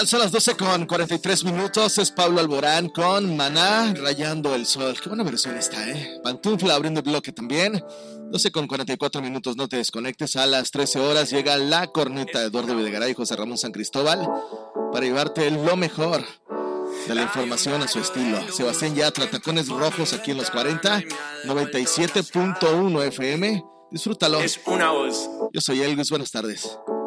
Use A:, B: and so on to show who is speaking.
A: tal? Son las 12:43. Es Pablo Alborán con Maná, Rayando el Sol. Qué buena versión está, Pantufla abriendo el bloque también. 12:44. No te desconectes. A las 13 horas llega la corneta de Eduardo Videgaray y José Ramón San Cristóbal para llevarte lo mejor de la información a su estilo. Sebastián Yatra, Tacones Rojos aquí en los 40, 97.1 FM. Disfrútalo.
B: Es una voz.
A: Yo soy Elvis, buenas tardes.